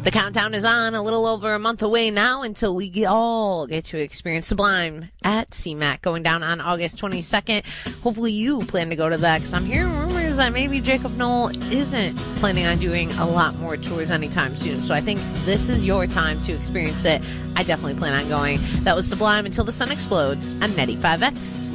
The countdown is on, a little over a month away now until we all get to experience Sublime at CMAC going down on August 22nd. Hopefully you plan to go to that, because I'm hearing rumors that maybe Jacob Noel isn't planning on doing a lot more tours anytime soon. So I think this is your time to experience it. I definitely plan on going. That was Sublime Until the Sun Explodes on 95X.